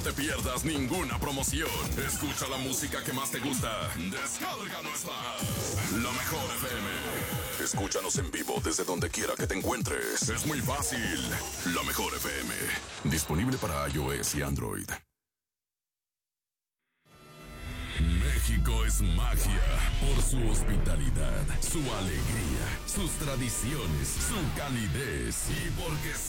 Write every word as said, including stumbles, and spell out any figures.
te pierdas ninguna promoción. Escucha la música que más te gusta. Descarga nuestra app, La Mejor F M. Escúchanos en vivo desde donde quiera que te encuentres. Es muy fácil. La Mejor F M. Disponible para iOS y Android. México es magia por su hospitalidad, su alegría, sus tradiciones, su calidez y porque